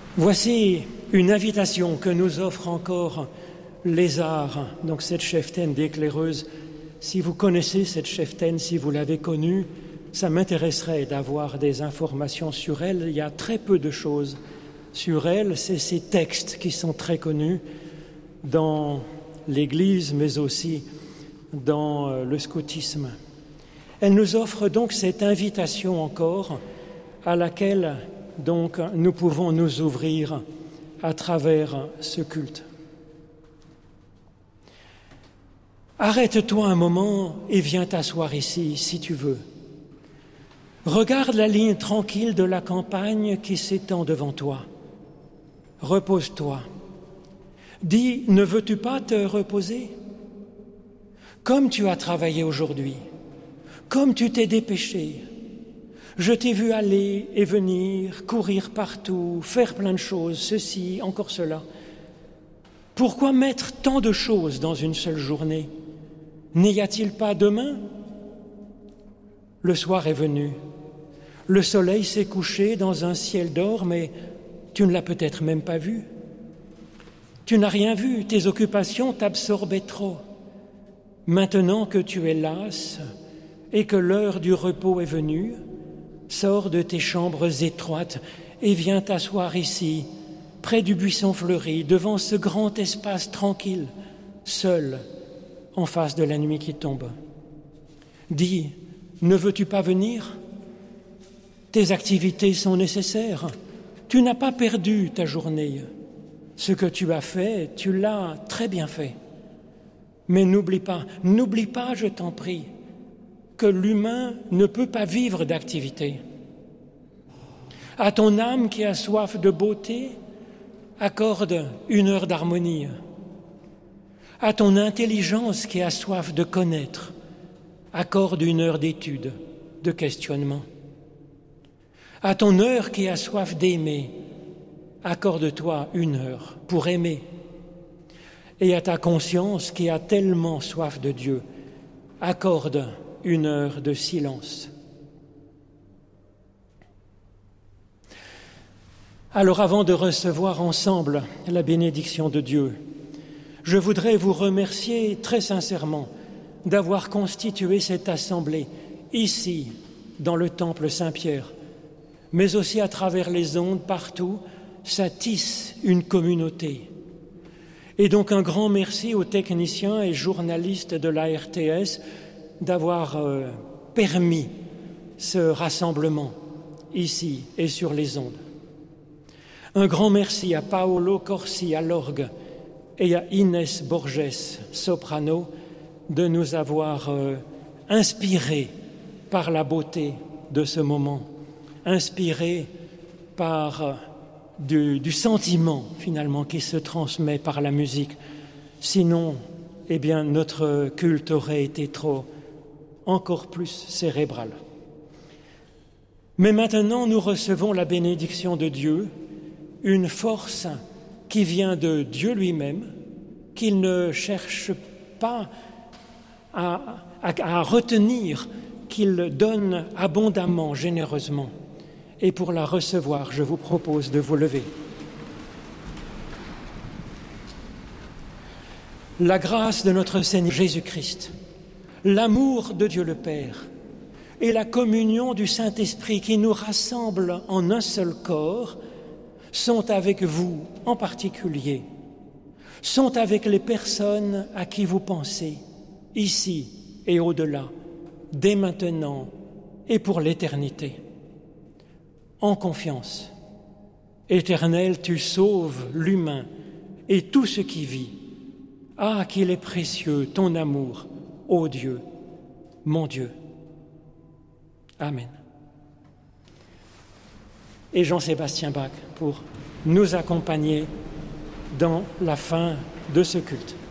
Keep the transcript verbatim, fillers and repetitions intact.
Voici une invitation que nous offre encore les arts, donc cette cheftaine d'éclaireuse. Si vous connaissez cette cheftaine, si vous l'avez connue, ça m'intéresserait d'avoir des informations sur elle. Il y a très peu de choses sur elle. C'est ces textes qui sont très connus dans l'Église, mais aussi dans le scoutisme. Elle nous offre donc cette invitation encore à laquelle donc nous pouvons nous ouvrir à travers ce culte. Arrête-toi un moment et viens t'asseoir ici, si tu veux. Regarde la ligne tranquille de la campagne qui s'étend devant toi. Repose-toi. Dis, ne veux-tu pas te reposer ? Comme tu as travaillé aujourd'hui, comme tu t'es dépêché, je t'ai vu aller et venir, courir partout, faire plein de choses, ceci, encore cela. Pourquoi mettre tant de choses dans une seule journée ? N'y a-t-il pas demain ? Le soir est venu. Le soleil s'est couché dans un ciel d'or, mais tu ne l'as peut-être même pas vu. Tu n'as rien vu, tes occupations t'absorbaient trop. Maintenant que tu es lasse et que l'heure du repos est venue, sors de tes chambres étroites et viens t'asseoir ici, près du buisson fleuri, devant ce grand espace tranquille, seul, en face de la nuit qui tombe. Dis, ne veux-tu pas venir ? Tes activités sont nécessaires. Tu n'as pas perdu ta journée. Ce que tu as fait, tu l'as très bien fait. Mais n'oublie pas, n'oublie pas, je t'en prie, que l'humain ne peut pas vivre d'activité. À ton âme qui a soif de beauté, accorde une heure d'harmonie. À ton intelligence qui a soif de connaître, accorde une heure d'étude, de questionnement. À ton heure qui a soif d'aimer, accorde-toi une heure pour aimer. Et à ta conscience qui a tellement soif de Dieu, accorde une heure de silence. Alors avant de recevoir ensemble la bénédiction de Dieu, je voudrais vous remercier très sincèrement d'avoir constitué cette assemblée ici, dans le temple Saint-Pierre, mais aussi à travers les ondes partout, ça tisse une communauté. Et donc un grand merci aux techniciens et journalistes de la R T S d'avoir euh, permis ce rassemblement ici et sur les ondes. Un grand merci à Paolo Corsi à l'orgue et à Inès Borges, soprano, de nous avoir euh, inspirés par la beauté de ce moment, inspirés par euh, du, du sentiment finalement qui se transmet par la musique. Sinon, eh bien, notre culte aurait été trop, encore plus cérébral. Mais maintenant, nous recevons la bénédiction de Dieu, une force qui vient de Dieu lui-même, qu'il ne cherche pas à, à, à retenir, qu'il donne abondamment, généreusement. Et pour la recevoir, je vous propose de vous lever. La grâce de notre Seigneur Jésus-Christ, l'amour de Dieu le Père et la communion du Saint-Esprit qui nous rassemble en un seul corps sont avec vous en particulier, sont avec les personnes à qui vous pensez, ici et au-delà, dès maintenant et pour l'éternité. En confiance, Éternel, tu sauves l'humain et tout ce qui vit. Ah, qu'il est précieux ton amour, ô Dieu, mon Dieu. Amen. Et Jean-Sébastien Bach pour nous accompagner dans la fin de ce culte.